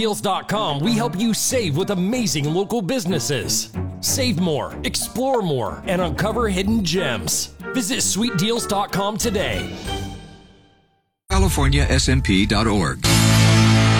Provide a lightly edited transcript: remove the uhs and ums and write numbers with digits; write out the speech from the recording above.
Deals.com, we help you save with amazing local businesses. Save more, explore more, and uncover hidden gems. Visit sweetdeals.com today. CaliforniaSMP.org.